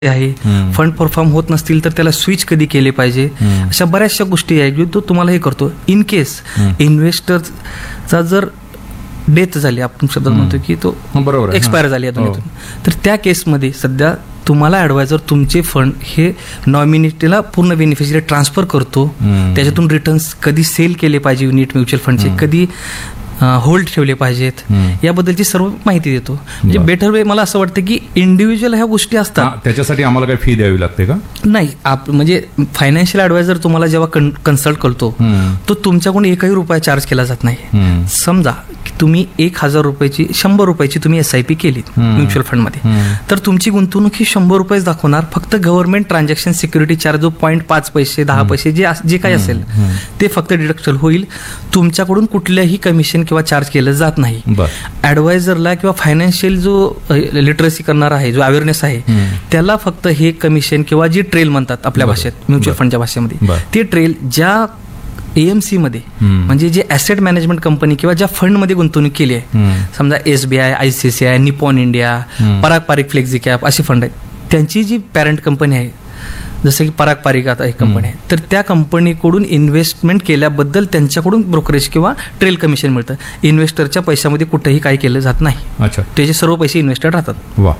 आहे, fund perform होत नसतील तर त्याला स्विच कधी केले पाहिजे, अशा बऱ्याचशा गोष्टी आहेत जो तो तुम्हाला हे करतो. इन केस इन्व्हेस्टरचा जर डेथ झाली, आपण शब्दात म्हणतो की तो एक्सपायर झाली या दुनियेतून, तर त्या केसमध्ये सध्या तुम्हाला ॲडवायझर तुमचे फंड हे नॉमिनीला पूर्ण बेनिफिशरी ट्रान्सफर करतो. त्याच्यातून रिटर्न्स कधी सेल केले पाहिजे युनिट म्युच्युअल फंडचे, कधी होल्ड ठेवले पाहिजेत, याबद्दलची सर्व माहिती देतो. म्हणजे बेटर वे मला असं वाटतं की इंडिव्हिज्युअल ह्या गोष्टी असतात. त्याच्यासाठी आम्हाला काही फी द्यावी लागते का? नाही, म्हणजे फायनान्शियल ॲडवायझर तुम्हाला जेव्हा कन्सल्ट करतो तो तुमच्याकडून एकही रुपया चार्ज केला जात नाही. समजा की तुम्ही 1,000 रुपयाची 100 रुपयाची तुम्ही SIP केली म्युच्युअल फंडमध्ये, तर तुमची गुंतवणूक ही 100 रुपयेच दाखवणार. फक्त गव्हर्नमेंट ट्रान्झॅक्शन सिक्युरिटी चार्ज जो 0.5 पैसे 10 पैसे जे काही असेल ते फक्त डिडक्शन होईल. तुमच्याकडून कुठल्याही कमिशन किंवा चार्ज केलं जात नाही. ॲडवायझरला किंवा फायनान्शियल जो लिटरसी करणार आहे, जो अवेअरनेस आहे, त्याला फक्त हे कमिशन किंवा जी ट्रेल म्हणतात आपल्या भाषेत, म्युच्युअल फंडच्या भाषेमध्ये, ते ट्रेल ज्या AMC मध्ये म्हणजे जे ॲसेट मॅनेजमेंट कंपनी किंवा ज्या फंडमध्ये गुंतवणूक केली आहे, समजा SBI, ICICI, निपॉन इंडिया, पराग पारिक, फ्लेक्झी कॅप अशी फंड आहेत, त्यांची जी पॅरेंट कंपनी आहे, जसं की पराग पारिक आता एक कंपनी आहे, तर त्या कंपनीकडून इन्व्हेस्टमेंट केल्याबद्दल त्यांच्याकडून ब्रोकरेज किंवा ट्रेल कमिशन मिळतं. इन्व्हेस्टरच्या पैशामध्ये कुठेही काही केलं जात नाही. अच्छा, त्याचे सर्व पैसे इन्व्हेस्टेड राहतात. वा,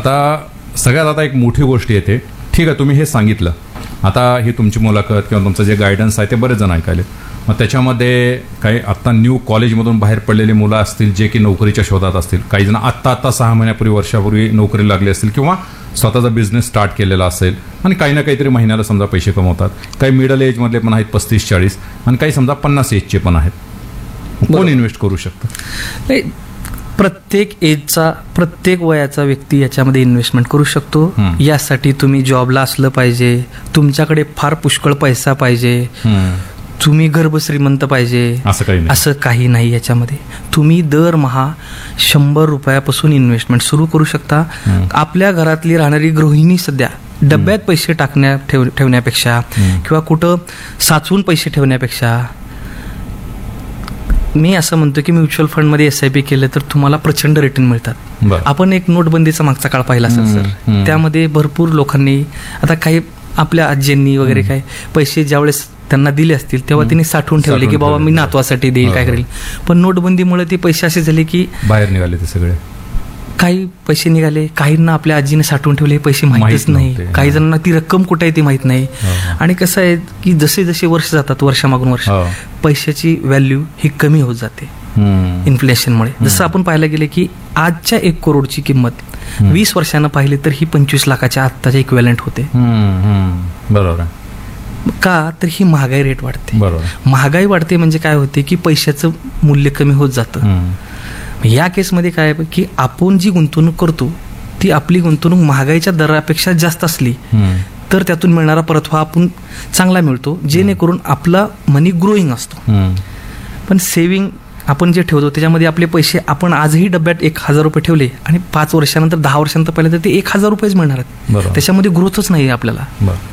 आता सगळ्यात आता एक मोठी गोष्ट येते. ठीक आहे, तुम्ही हे सांगितलं, आता ही तुमची मुलाखत किंवा तुमचं जे गायडन्स आहे ते बरेच जण ऐकायले. मग त्याच्यामध्ये काही आत्ता न्यू कॉलेजमधून बाहेर पडलेली मुलं असतील जे की नोकरीच्या शोधात असतील, काही जण आत्ता 6 महिन्यापूर्वी वर्षापूर्वी नोकरी लागली असतील किंवा स्वतःचा बिझनेस स्टार्ट केलेला असेल आणि काही ना काहीतरी महिन्याला समजा पैसे कमवतात. काही मिडल एजमधले पण आहेत 35-40 आणि काही समजा 50 एजचे पण आहेत. कोण इन्व्हेस्ट करू शकतं? प्रत्येक एजचा, प्रत्येक वयाचा व्यक्ती याच्यामध्ये इन्व्हेस्टमेंट करू शकतो. यासाठी तुम्ही जॉबला असलं पाहिजे, तुमच्याकडे फार पुष्कळ पैसा पाहिजे, तुम्ही गर्भश्रीमंत पाहिजे, असं काही नाही. याच्यामध्ये तुम्ही दरमहा 100 रुपयापासून इन्व्हेस्टमेंट सुरू करू शकता. आपल्या घरातली राहणारी गृहिणी सध्या डब्यात पैसे ठेवण्यापेक्षा किंवा कुठं साचवून पैसे ठेवण्यापेक्षा मी असं म्हणतो की म्युच्युअल फंडमध्ये SIP केलं तर तुम्हाला प्रचंड रिटर्न मिळतात. आपण एक नोटबंदीचा मागचा काळ पाहिला असेल सर, त्यामध्ये भरपूर लोकांनी, आता काही आपल्या आजींनी वगैरे काय पैसे ज्यावेळेस त्यांना दिले असतील तेव्हा त्यांनी साठवून ठेवले की बाबा मी नातवासाठी देईल, काय करेल. पण नोटबंदीमुळे ते पैसे असे झाले की बाहेर निघाले, ते सगळे काही पैसे निघाले, काहींना आपल्या आजीने साठवून ठेवले पैसे माहीतच नाही, काही जणांना ती रक्कम कुठे आहे ती माहीत नाही. आणि कसं आहे की जसे जसे वर्ष जातात, वर्षामागून वर्ष, पैशाची व्हॅल्यू ही कमी होत जाते इन्फ्लेशनमुळे. जसं आपण पाहायला गेले की आजच्या 1 करोडची किंमत 20 वर्षांना पाहिली तर ही 25 लाखाच्या आत्ताच्या इक्विव्हॅलंट होते. बरोबर. का तर ही महागाई रेट वाढते. महागाई वाढते म्हणजे काय होते की पैशाचं मूल्य कमी होत जातं. या केसमध्ये काय आहे की आपण जी गुंतवणूक करतो ती आपली गुंतवणूक महागाईच्या दरापेक्षा जास्त असली तर त्यातून मिळणारा परतावा आपण चांगला मिळतो, जेणेकरून आपला मनी ग्रोईंग असतो. पण सेव्हिंग आपण जे ठेवतो त्याच्यामध्ये आपले पैसे आपण आजही डब्यात 1,000 रुपये ठेवले आणि 5 वर्षानंतर 10 वर्षानंतर पाहिलं तर ते 1,000 रुपयेच मिळणार आहेत. त्याच्यामध्ये ग्रोथच नाही आपल्याला.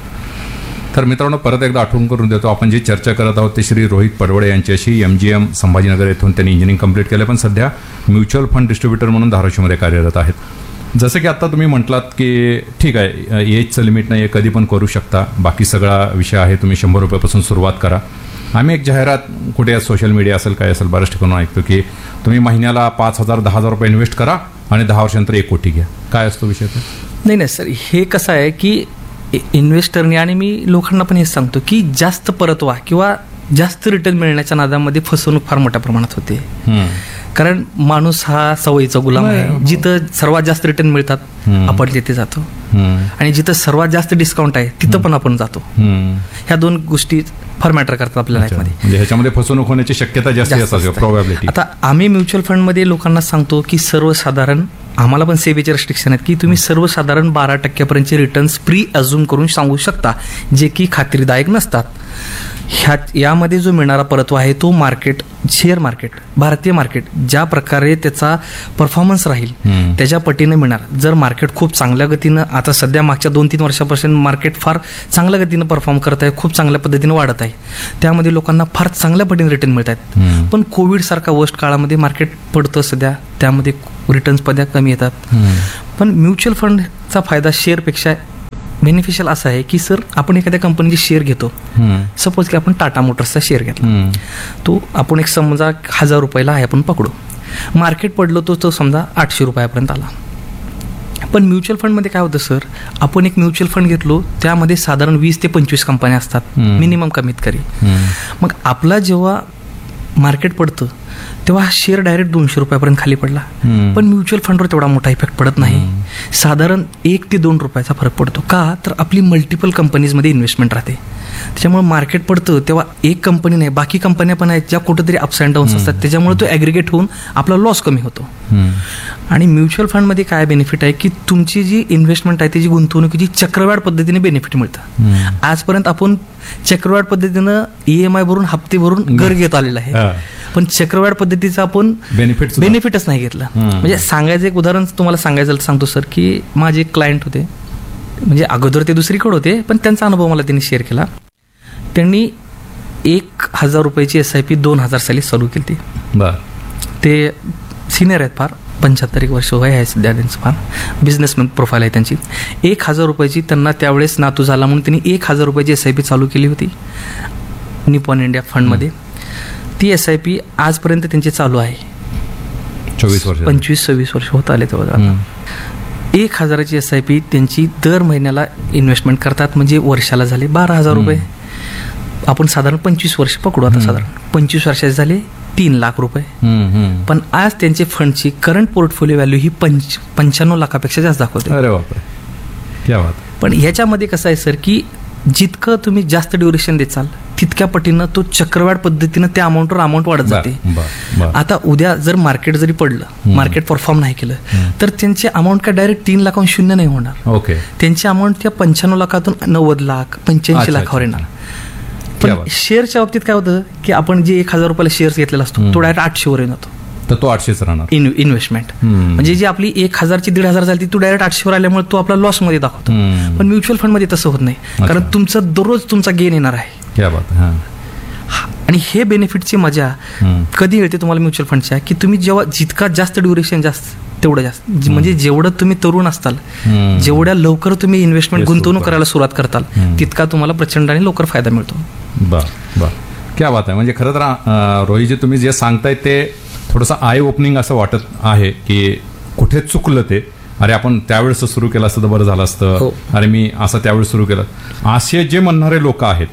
तर मित्रांनो, परत एकदा आठवण करून देतो, आपण जी चर्चा करत आहोत ते श्री रोहित पडवळे यांच्याशी. MGM संभाजीनगर येथून त्यांनी इंजिनिअरिंग कंप्लीट केलं, पण सध्या म्युच्युअल फंड डिस्ट्रीब्युटर म्हणून धाराशिवमध्ये कार्यरत आहेत. जसं की आता तुम्ही म्हटलात की ठीक आहे, एजचं लिमिट नाही आहे, कधी पण करू शकता, बाकी सगळा विषय आहे, तुम्ही 100 रुपयापासून सुरुवात करा. आम्ही एक जाहिरात कुठे सोशल मीडिया असेल काय असेल बऱ्याच ठिकाणी ऐकतो की तुम्ही महिन्याला 5,000-10,000 रुपये इन्व्हेस्ट करा आणि 10 वर्षानंतर 1 कोटी घ्या. काय असतो विषय? नाही सर, हे कसं आहे की इन्व्हेस्टरने, आणि मी लोकांना पण हेच सांगतो की जास्त परतवा किंवा जास्त रिटर्न मिळण्याच्या नादामध्ये फसवणूक फार मोठ्या प्रमाणात होते. कारण माणूस हा सवयीचा गुलाम आहे. जिथं सर्वात जास्त रिटर्न मिळतात आपण तिथे जातो, आणि जिथं सर्वात जास्त डिस्काउंट आहे तिथं पण आपण जातो. ह्या 2 गोष्टी फार मॅटर करतात आपल्या लाईफमध्ये. म्हणजे ह्याच्यामध्ये फसवणूक होण्याची शक्यता जास्त असते, प्रोबॅबिलिटी. आता आम्ही म्युच्युअल फंडमध्ये लोकांना सांगतो की सर्वसाधारण, आम्हाला पण सेवेचे रेस्ट्रिक्शन आहेत की तुम्ही सर्वसाधारण 12% रिटर्न्स प्री अझ्युम करून सांगू शकता, जे की खात्रीदायक नसतात. यामध्ये जो मिळणारा परतावा आहे तो मार्केट, शेअर मार्केट, भारतीय मार्केट ज्या प्रकारे त्याचा परफॉर्मन्स राहील त्याच्या पटीने मिळणार. जर मार्केट खूप चांगल्या गतीनं, आता सध्या मागच्या 2-3 वर्षापासून मार्केट फार चांगल्या गतीनं परफॉर्म करत आहे, खूप चांगल्या पद्धतीने वाढत आहे, त्यामध्ये लोकांना फार चांगल्या पटीने रिटर्न मिळत आहेत. पण कोविड सारखा वर्स्ट काळामध्ये मार्केट पडतं सध्या, त्यामध्ये रिटर्न्स पद्या कमी येतात. पण म्युच्युअल फंडचा फायदा शेअरपेक्षा बेनिफिशियल असं आहे की सर आपण एखाद्या कंपनीचे शेअर घेतो. सपोज की आपण टाटा मोटर्सचा शेअर घेतला, तो आपण एक समजा 1000 रुपयाला आहे आपण पकडू, मार्केट पडलो तो समजा 800 रुपयापर्यंत आला. पण म्युच्युअल फंडमध्ये काय होतं सर, आपण एक म्युच्युअल फंड घेतलो त्यामध्ये साधारण 20 ते 25 कंपन्या असतात मिनिमम कमीत कमी. मग आपला जेव्हा मार्केट पडतं तेव्हा हा शेअर डायरेक्ट 200 रुपयापर्यंत खाली पडला. पण म्युच्युअल फंडवर तेवढा मोठा इफेक्ट पडत नाही. साधारण 1 ते 2 रुपयाचा फरक पडतो. का तर आपली मल्टिपल कंपनीजमध्ये इन्व्हेस्टमेंट राहते. त्याच्यामुळे मार्केट पडतं तेव्हा एक कंपनी नाही, बाकी कंपन्या पण आहेत ज्या कुठेतरी अप्स अँड डाऊन्स असतात. त्याच्यामुळे तो ॲग्रिगेट होऊन आपला लॉस कमी होतो. आणि म्युच्युअल फंडमध्ये काय बेनिफिट आहे की तुमची जी इन्व्हेस्टमेंट आहे त्याची गुंतवणुकीची चक्रवाढ पद्धतीने बेनिफिट मिळतं. आजपर्यंत आपण चक्रवाढ पद्धतीनं EMI भरून हप्ते भरून घर घेत आलेलं आहे, पण चक्रवाढ पद्धतीचा आपण बेनिफिटच नाही घेतला. म्हणजे सांगायचं एक उदाहरण तुम्हाला सांगायचं सांगतो सर, की माझे एक क्लायंट होते, म्हणजे अगोदर ते दुसरीकडे होते पण त्यांचा अनुभव मला त्यांनी शेअर केला. त्यांनी 1000 रुपयाची SIP 2000 साली चालू केली. ते सिनियर आहेत, फार 75 वर्ष वय आहे सध्या त्यांचं, फार बिझनेसमॅन प्रोफाईल आहे त्यांची. 1000 रुपयाची त्यांना त्यावेळेस नातू झाला म्हणून त्यांनी 1000 रुपयाची SIP चालू केली होती निपॉन इंडिया फंडमध्ये. ती SIP आजपर्यंत त्यांची चालू आहे. 25-26 वर्ष होत आले तेव्हा. 1000ची SIP त्यांची दर महिन्याला इन्व्हेस्टमेंट करतात, म्हणजे वर्षाला झाले 12,000 रुपये. आपण साधारण 25 वर्ष पकडू, आता साधारण 25 वर्षाचे झाले 3 लाख रुपये. पण आज त्यांचे फंडची करंट पोर्टफोलिओ व्हॅल्यू ही 95 लाखापेक्षा जास्त दाखवते. अरे बापरे, क्या बात. पण ह्याच्यामध्ये कसं आहे सर की जितकं तुम्ही जास्त ड्युरेशन देचाल तितक्या पटीनं तो चक्रवाढ पद्धतीनं त्या अमाऊंटवर अमाऊंट वाढत जाते. आता उद्या जर मार्केट जरी पडलं, मार्केट परफॉर्म नाही केलं तर त्यांची अमाऊंट काय डायरेक्ट 3 लाखाहून 0 नाही होणार. ओके, त्यांची अमाऊंट त्या 95 लाखातून 90 लाख 85 लाखावर येणार. पण शेअरच्या बाबतीत काय होतं की आपण जे 1000 रुपयाला शेअर्स घेतलेला असतो तो डायरेक्ट 800 वर येतो, तर तो 800च राहणार इन्व्हेस्टमेंट. म्हणजे जी आपली 1000ची 1500 झाली तो डायरेक्ट 800 वर आल्यामुळे तो आपला लॉस मध्ये दाखवतो. पण म्युच्युअल फंडमध्ये तसं होत नाही, कारण तुमचं दररोज तुमचा गेन येणार आहे. क्या बात. आणि हे बेनिफिटची मजा कधी मिळते तुम्हाला म्युच्युअल फंडच्या, की तुम्ही जेव्हा जितका जास्त ड्युरेशन जास्त तेवढं जास्त, म्हणजे जेवढं तुम्ही तरुण असताल, जेवढ्या लवकर तुम्ही इन्व्हेस्टमेंट गुंतवणूक करायला सुरुवात करताल तितका तुम्हाला प्रचंड आणि लवकर फायदा मिळतो. बर, क्या बात आहे. म्हणजे खरं तर रोहितजी तुम्ही जे सांगताय ते थोडंसं आय ओपनिंग असं वाटत आहे की कुठे चुकलं ते, अरे आपण त्यावेळेस सुरू केलं असतं तर बरं झालं असतं, अरे मी असं त्यावेळेस सुरू केलं. असे जे म्हणणारे लोक आहेत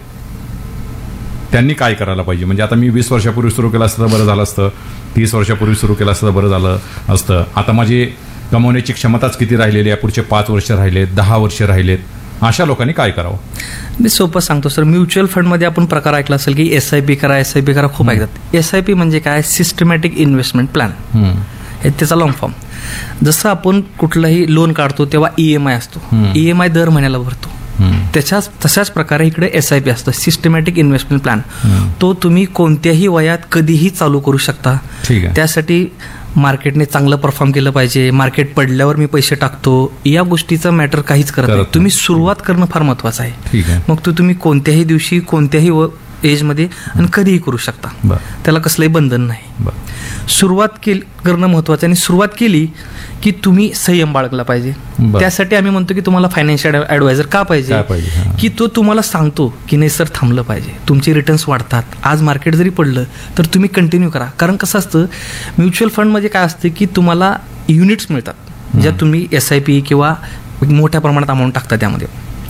त्यांनी काय करायला पाहिजे? म्हणजे आता मी 20 वर्षापूर्वी सुरू केलं असतं तर बरं झालं असतं, 30 वर्षापूर्वी सुरू केलं असतं तर बरं झालं असतं, आता माझी कमवण्याची क्षमताच किती राहिलेली आहे, पुढचे 5 वर्ष राहिलेत, 10 वर्ष राहिलेत, अशा लोकांनी काय करावं? मी सोपं सांगतो सर. म्युच्युअल फंडमध्ये आपण प्रकार ऐकला असेल की SIP करा खूप ऐकतात. SIP म्हणजे काय, सिस्टमॅटिक इन्व्हेस्टमेंट प्लॅन, हे त्याचा लॉंग फॉर्म. जसं आपण कुठलाही लोन काढतो तेव्हा EMI असतो, EMI दर महिन्याला भरतो, तशाच प्रकारे इकडे SIP असतं, सिस्टमॅटिक इन्व्हेस्टमेंट प्लॅन. तो तुम्ही कोणत्याही वयात कधीही चालू करू शकता. त्यासाठी मार्केटने चांगलं परफॉर्म केलं पाहिजे, मार्केट पडल्यावर मी पैसे टाकतो, या गोष्टीचा मॅटर काहीच करत नाही. तुम्ही सुरुवात करणं फार महत्वाचं आहे. मग तुम्ही कोणत्याही दिवशी कोणत्याही एजमध्ये आणि कधीही करू शकता, त्याला कसलंही बंधन नाही. सुरुवात करणं महत्वाचं आहे. आणि सुरुवात केली की तुम्ही संयम बाळगला पाहिजे. त्यासाठी आम्ही म्हणतो की तुम्हाला फायनान्शियल ॲडवायझर का पाहिजे, की तो तुम्हाला सांगतो की नाही सर थांबलं पाहिजे, तुमचे रिटर्न्स वाढतात, आज मार्केट जरी पडलं तर तुम्ही कंटिन्यू करा. कारण कसं असतं म्युच्युअल फंडमध्ये काय असतं की तुम्हाला युनिट्स मिळतात ज्या तुम्ही SIP किंवा मोठ्या प्रमाणात अमाऊंट टाकता. त्यामध्ये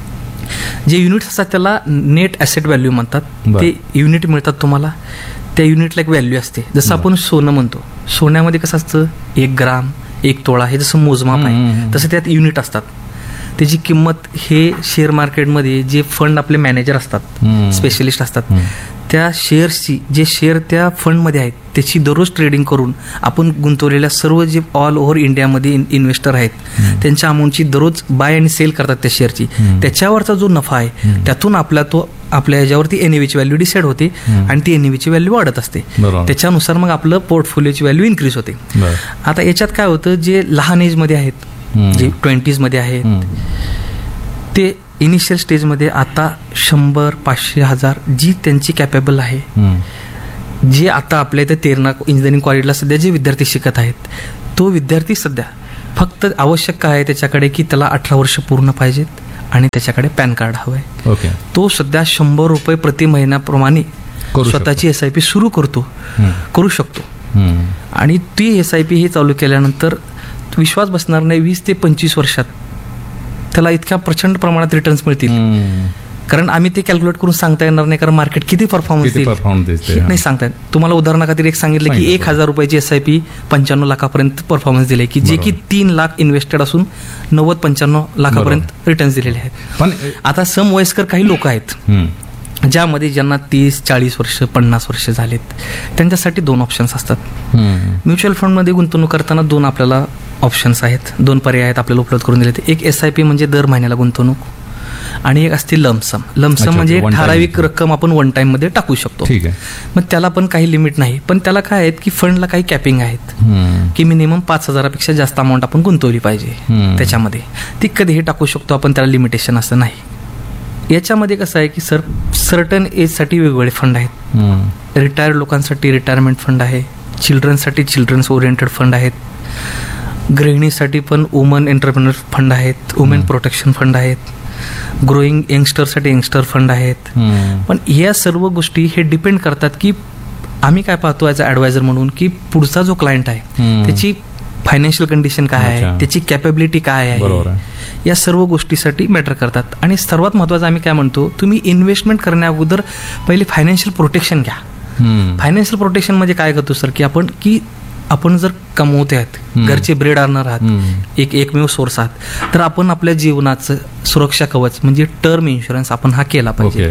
जे युनिट्स असतात त्याला नेट ॲसेट व्हॅल्यू म्हणतात. ते युनिट मिळतात तुम्हाला, त्या युनिटला एक व्हॅल्यू असते. जसं आपण सोनं म्हणतो, सोन्यामध्ये कसं असतं 1 ग्राम 1 तोळा हे जसं मोजमाप आहे तसं त्यात युनिट असतात. त्याची किंमत हे शेअर मार्केटमध्ये जे फंड आपले मॅनेजर असतात, स्पेशलिस्ट असतात, त्या शेअर्सची, जे शेअर त्या फंडमध्ये आहेत त्याची दररोज ट्रेडिंग करून आपण गुंतवलेल्या सर्व जे ऑल ओव्हर इंडियामध्ये इन्व्हेस्टर आहेत त्यांच्या अमाऊंटची दररोज बाय आणि सेल करतात त्या शेअरची. त्याच्यावरचा जो नफा आहे त्यातून आपल्या ह्याच्यावरती NAV ची व्हॅल्यू डिसाईड होते आणि ती NAV ची व्हॅल्यू वाढत असते. त्याच्यानुसार मग आपलं पोर्टफोलिओची व्हॅल्यू इन्क्रीज होते. आता याच्यात काय होतं, जे लहान एजमध्ये आहेत, जे 20s मध्ये आहेत, ते इनिशियल स्टेजमध्ये आता 100, 500, 1000 जी त्यांची कॅपेबल आहे, जे आता आपल्या इथे तेरणा इंजिनिअरिंग कॉलेजला सध्या जे विद्यार्थी शिकत आहेत, तो विद्यार्थी सध्या फक्त आवश्यक काय आहे त्याच्याकडे की त्याला 18 वर्ष पूर्ण पाहिजेत आणि त्याच्याकडे पॅन कार्ड हवंय. ओके. तो सध्या 100 रुपये प्रति महिन्याप्रमाणे करू शकतो. स्वतःची SIP सुरू करू शकतो. हम्म. आणि ती SIP ही चालू केल्यानंतर विश्वास बसणार नाही, 20 ते 25 वर्षात त्याला इतक्या प्रचंड प्रमाणात रिटर्न्स मिळतील. कारण आम्ही ते कॅल्क्युलेट करून सांगता येणार नाही, कारण मार्केट किती परफॉर्मन्स देईल नाही सांगता येत. तुम्हाला उदाहरणाखातीर एक सांगितलं की 1,000 रुपयाची SIP 95 लाखापर्यंत परफॉर्मन्स दिले, की जे की 3 लाख इन्व्हेस्टेड असून 90-95 लाखापर्यंत रिटर्न्स दिलेले आहेत. पण आता समवयस्कर काही लोक आहेत ज्यामध्ये ज्यांना 30-40 वर्ष 50 वर्ष झालेत, त्यांच्यासाठी 2 ऑप्शन्स असतात. म्युच्युअल फंडमध्ये गुंतवणूक करताना 2 आपल्याला ऑप्शन्स आहेत, 2 पर्याय आहेत आपल्याला उपलब्ध करून दिले. एक SIP म्हणजे दर महिन्याला गुंतवणूक, आणि एक असते लमसम. म्हणजे एक ठराविक रक्कम आपण वन टाइम मध्ये टाकू शकतो. ठीक आहे. मग त्याला पण काही लिमिट नाही, पण त्याला काय आहेत की फंडला काही कॅपिंग आहेत, की मिनिमम 5,000पेक्षा जास्त अमाऊंट आपण गुंतवली पाहिजे त्याच्यामध्ये. ती कधीही टाकू शकतो आपण, त्याला लिमिटेशन असं नाही. याच्यामध्ये कसं आहे की सर्टन एजसाठी वेगवेगळे फंड आहेत. रिटायर्ड लोकांसाठी रिटायरमेंट फंड आहे, चिल्ड्रनसाठी चिल्ड्रन्स ओरिएंटेड फंड आहेत, गृहिणीसाठी पण वुमन एंटरप्रेन्योर फंड आहेत, वुमेन प्रोटेक्शन फंड आहेत, ग्रोईंग यंगस्टरसाठी यंगस्टर फंड आहेत. पण या सर्व गोष्टी हे डिपेंड करतात की आम्ही काय पाहतो ॲज अ ॲडवायझर म्हणून, की पुढचा जो क्लायंट आहे त्याची फायनान्शियल कंडिशन काय आहे, त्याची कॅपेबिलिटी काय आहे, या सर्व गोष्टीसाठी मॅटर करतात. आणि सर्वात महत्त्वाचं आम्ही काय म्हणतो, तुम्ही इन्व्हेस्टमेंट करण्या अगोदर पहिले फायनान्शियल प्रोटेक्शन घ्या. फायनान्शियल प्रोटेक्शन म्हणजे काय करतो सर, की आपण जर कमवते आहेत, घरचे ब्रेड अर्नर आहात, एकमेव सोर्स आहात, तर आपण आपल्या जीवनाचं सुरक्षा कवच म्हणजे टर्म इन्शुरन्स आपण हा केला पाहिजे.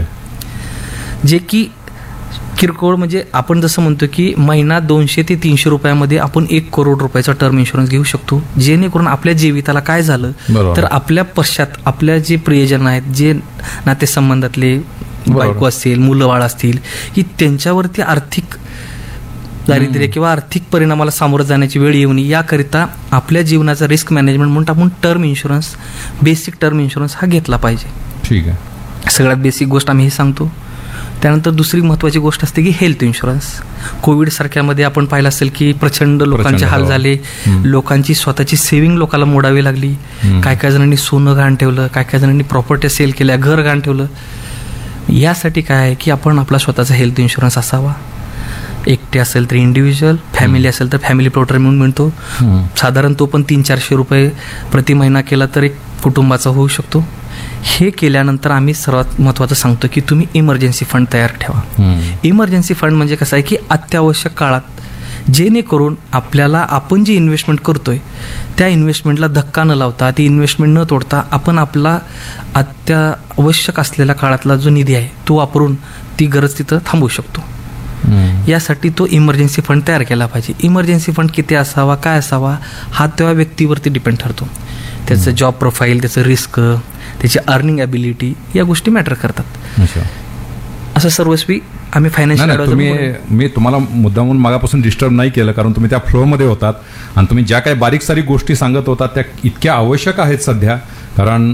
जे की किरकोळ म्हणजे आपण जसं म्हणतो की महिना 200 ते 300 रुपयामध्ये आपण 1 करोड रुपयाचा टर्म इन्शुरन्स घेऊ शकतो, जेणेकरून आपल्या जीविताला काय झालं तर आपल्या पश्चात आपल्या जे प्रियजन आहेत, जे नातेसंबंधातले बायको असतील, मुलं बाळ असतील, की त्यांच्यावरती आर्थिक दारिद्र्य किंवा आर्थिक परिणामाला सामोरं जाण्याची वेळ येऊ नये याकरिता आपल्या जीवनाचा रिस्क मॅनेजमेंट म्हणून आपण term insurance, basic term insurance हा घेतला पाहिजे. ठीक आहे. सगळ्यात बेसिक गोष्ट आम्ही हे सांगतो. त्यानंतर दुसरी महत्त्वाची गोष्ट असते की हेल्थ इन्शुरन्स. कोविड सारख्यामध्ये आपण पाहिलं असेल की प्रचंड लोकांचे हाल झाले, लोकांची स्वतःची सेव्हिंग लोकांना मोडावी लागली. काय काय जणांनी सोनं गहाण ठेवलं, काय काय जणांनी प्रॉपर्टी सेल केल्या, घर गहाण ठेवलं. यासाठी काय आहे की आपण आपला स्वतःचा हेल्थ इन्शुरन्स असावा. एकटे असेल तर इंडिव्हिज्युअल, फॅमिली असेल तर फॅमिली प्लॉटर म्हणून मिळतो. साधारण तो पण 300-400 रुपये प्रति महिना केला तर एक कुटुंबाचा होऊ शकतो. हे केल्यानंतर आम्ही सर्वात महत्त्वाचं सांगतो की तुम्ही इमर्जन्सी फंड तयार ठेवा. इमर्जन्सी फंड म्हणजे कसं आहे की अत्यावश्यक काळात जेणेकरून आपल्याला आपण जी इन्व्हेस्टमेंट करतोय त्या इन्व्हेस्टमेंटला धक्का न लावता, ती इन्व्हेस्टमेंट न तोडता आपण आपला अत्यावश्यक असलेल्या काळातला जो निधी आहे तो वापरून ती गरज तिथं थांबवू शकतो. यासाठी तो इमर्जन्सी फंड तयार केला पाहिजे. इमर्जन्सी फंड किती असावा, काय असावा हा त्या व्यक्तीवरती डिपेंड ठरतो. त्याचं जॉब प्रोफाईल, त्याचं रिस्क, त्याची अर्निंग ॲबिलिटी या गोष्टी मॅटर करतात. असं सर्वस्वी आम्ही फायनान्शियल मी तुम्हाला मुद्दामून मागापासून डिस्टर्ब नाही केलं, कारण तुम्ही त्या फ्लोमध्ये होतात आणि तुम्ही ज्या काही बारीक सारीक गोष्टी सांगत होतात त्या इतक्या आवश्यक आहेत सध्या. कारण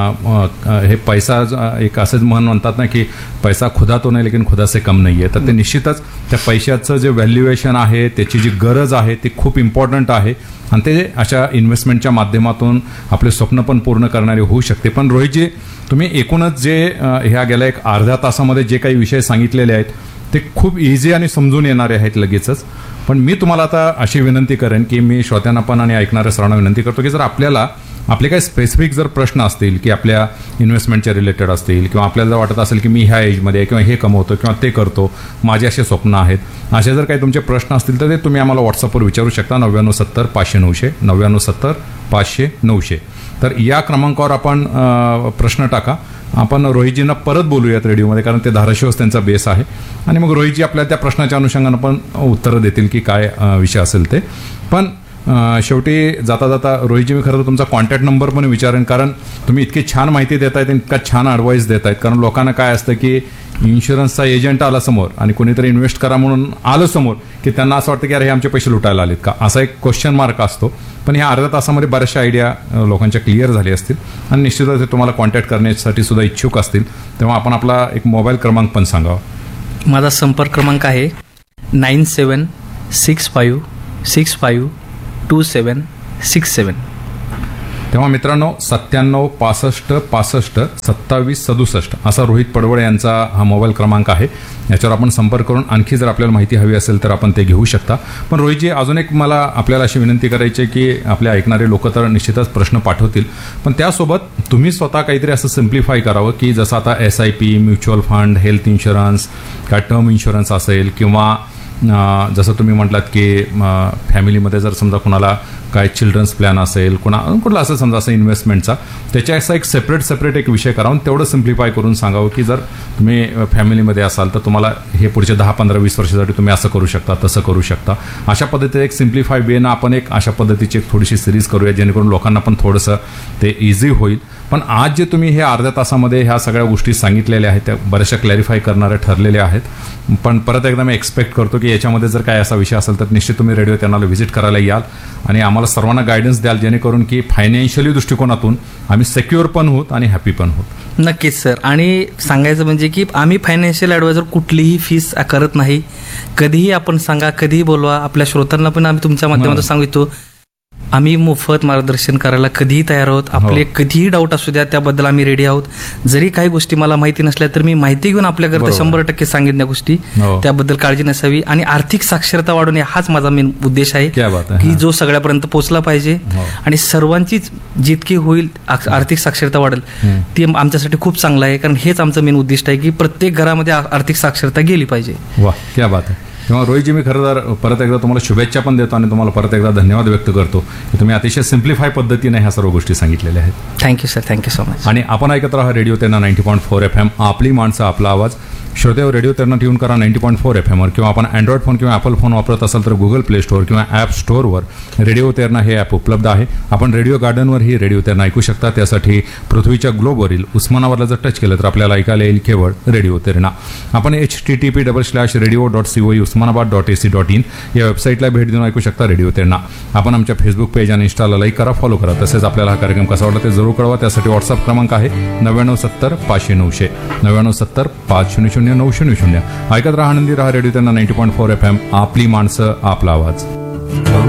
हे पैसा एक असंच म्हणतात ना की पैसा खुदा तो नाही लेकिन खुदा से कम नाही आहे. तर ते निश्चितच त्या पैशाचं जे व्हॅल्युएशन आहे, त्याची जी गरज आहे ती खूप इम्पॉर्टंट आहे आणि ते अशा इन्व्हेस्टमेंटच्या माध्यमातून आपले स्वप्न पण पूर्ण करणारे होऊ शकते. पण रोहितजी, तुम्ही एकूणच जे ह्या गेल्या एक अर्ध्या तासामध्ये जे काही विषय सांगितलेले आहेत ते खूप इझी आणि समजून येणारे आहेत लगेचच. पण मी तुम्हाला आता अशी विनंती करेन की मी श्रोत्यांना पण आणि ऐकणाऱ्या सर्वांना विनंती करतो की जर आपल्याला आपले काही स्पेसिफिक जर प्रश्न असतील की आपल्या इन्व्हेस्टमेंटच्या रिलेटेड असतील किंवा आपल्याला जर वाटत असेल की मी ह्या एजमध्ये किंवा हे कमवतो किंवा ते करतो, माझे असे स्वप्न आहेत, असे जर काही तुमचे प्रश्न असतील तर ते तुम्ही आम्हाला व्हॉट्सअपवर विचारू शकता. 9970-500-900 9970-500-900. तर या क्रमांकावर आपण प्रश्न टाका. आपण रोहितजींना परत बोलूयात रेडिओमध्ये, कारण ते धाराशिवच त्यांचा बेस आहे आणि मग रोहितजी आपल्या त्या प्रश्नाच्या अनुषंगानं पण उत्तरं देतील की काय विषय असेल ते. पण शेवटी जाता जाता रोहितजी, मी खरं तर तुमचा कॉन्टॅक्ट नंबर पण विचारेन, कारण तुम्ही इतकी छान माहिती देत आहेत आणि इतका छान ॲडवाईस देत आहेत. कारण लोकांना काय असतं की इन्शुरन्सचा एजंट आला समोर आणि कोणीतरी इन्व्हेस्ट करा म्हणून आलं समोर की त्यांना असं वाटतं की अरे हे आमचे पैसे लुटायला आलेत का, असा एक क्वेश्चन मार्क असतो. पण ह्या अर्ध्या तासामध्ये बऱ्याचशा आयडिया लोकांच्या क्लिअर झाली असतील आणि निश्चितच ते तुम्हाला कॉन्टॅक्ट करण्यासाठी सुद्धा इच्छुक असतील. तेव्हा आपण आपला एक मोबाईल क्रमांक पण सांगावा. माझा संपर्क क्रमांक आहे 9765652767. तेव्हा मित्रांनो 9765652767 असा रोहित पडवळे यांचा हा मोबाईल क्रमांक आहे. याच्यावर आपण संपर्क करून आणखी जर आपल्याला माहिती हवी असेल तर आपण ते घेऊ शकता. पण रोहितजी, अजून एक मला आपल्याला अशी विनंती करायची आहे की आपले ऐकणारे लोक तर निश्चितच प्रश्न पाठवतील, पण त्यासोबत तुम्ही स्वतः काहीतरी असं सिम्प्लिफाय करावं की जसं आता SIP, mutual fund, health insurance, काय टर्म इन्शुरन्स असेल, किंवा जसं तुम्ही म्हटलात की फॅमिलीमध्ये जर समजा कुणाला काय चिल्ड्रन्स प्लॅन असेल, कुठला असं समजा असं इन्व्हेस्टमेंटचा, त्याच्या असा एक सेपरेट एक विषय करावून तेवढं सिम्प्लिफाय करून सांगावं की जर तुम्ही फॅमिलीमध्ये असाल तर तुम्हाला हे पुढचे 10, 15, 20 वर्षासाठी तुम्ही असं करू शकता, तसं करू शकता. अशा पद्धतीने एक सिम्प्लिफाय वेनं आपण एक अशा पद्धतीची एक थोडीशी सिरीज करूया जेणेकरून लोकांना पण थोडंसं ते इझी होईल. पण आज जे तुम्ही हे अर्ध्या तासामध्ये ह्या सगळ्या गोष्टी सांगितलेल्या आहेत त्या बऱ्याचशा क्लॅरिफाय करणाऱ्या ठरलेल्या आहेत. पण परत एकदा मी एक्सपेक्ट करतो की याच्यामध्ये जर काय असा विषय असेल तर निश्चित तुम्ही रेडिओ त्यांना व्हिजिट करायला याल आणि आम्हाला सर्वांना गायडन्स द्याल जेणेकरून की फायनान्शियली दृष्टिकोनातून आम्ही सिक्युअर पण होत आणि हॅपी पण होत. नक्कीच सर. आणि सांगायचं म्हणजे की आम्ही फायनान्शियल ॲडवायझर कुठलीही फीस करत नाही. कधीही आपण सांगा, कधीही बोलवा. आपल्या श्रोत्यांना पण आम्ही तुमच्या माध्यमातून सांगितो आम्ही मोफत मार्गदर्शन करायला कधीही तयार आहोत. आपले कधीही डाऊट असू द्या त्याबद्दल आम्ही रेडी आहोत. जरी काही गोष्टी मला माहिती नसल्या तर मी माहिती घेऊन आपल्याकरता 100% सांगितल्या गोष्टी, त्याबद्दल काळजी नसावी. आणि आर्थिक साक्षरता वाढवणे हाच माझा मेन उद्देश आहे की जो सगळ्यापर्यंत पोहोचला पाहिजे आणि सर्वांचीच जितकी होईल आर्थिक साक्षरता वाढेल ती आमच्यासाठी खूप चांगलं आहे. कारण हेच आमचं मेन उद्दिष्ट आहे की प्रत्येक घरामध्ये आर्थिक साक्षरता गेली पाहिजे. वा, क्या बात आहे. तेव्हा रोहितजी, मी खरं तर परत एकदा तुम्हाला शुभेच्छा पण देतो आणि तुम्हाला परत एकदा धन्यवाद व्यक्त करतो की तुम्ही अतिशय सिम्प्लिफाय पद्धतीने ह्या सर्व गोष्टी सांगितलेल्या आहेत. Thank you sir, thank you so much. आणि आपण ऐकत राहा रेडिओ तेरणा 90.4 FM, आपली माणसं आपला आवाज. श्रोतेवर रेडिओ तेरणा ट्यून करा 90.4 FM वर, किंवा आपण अँड्रॉइड फोन किंवा ॲपल फोन वापरत असाल तर गुगल प्ले स्टोअर किंवा ॲप स्टोअरवर रेडिओ तेरणा हे ॲप उपलब्ध आहे. आपण रेडिओ गार्डनवरही रेडिओ तेरणा ऐकू शकता. त्यासाठी पृथ्वीच्या ग्लोबवरील उस्मानाबादला जर टच केलं तर आपल्याला ऐकायला येईल केवळ रेडिओ तेरणा. आपण http://radio.co.umanabad.ac.in या वेबसाईटला भेट देऊन ऐकू शकता रेडिओ तेरणा. आपण आमच्या फेसबुक पेज आणि इंस्टाला लाईक करा, फॉलो करा. तसेच आपल्याला हा कार्यक्रम कसा वाटला ते जरूर कळवा. त्यासाठी व्हॉट्सअप क्रमांक आहे 9970 500 900 9970 500 900. ऐकत राहा, आनंदी राहा. रेडिओ तेरणा 90.4 FM, आपली माणसं आपला आवाज.